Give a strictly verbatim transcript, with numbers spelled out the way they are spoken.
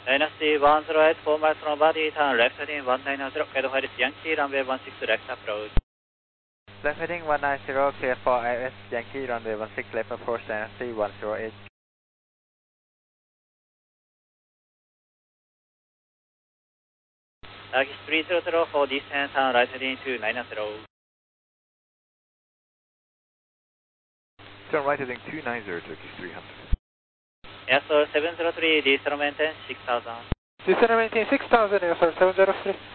Dynasty one zero eight, four miles from body, turn left heading one nine zero, Edo Harris Yankee, runway one six left approach. Left heading one nine zero, clear for I S Yankee, runway one six left approach, Dynasty one zero eight. Turkish three zero zero for descent, turn right heading two nine zero. Turn right heading two nine zero, Turkish three hundred. Air Soul seven zero three, descent maintain six thousand. Descent maintain six thousand, Air Soul seven zero three.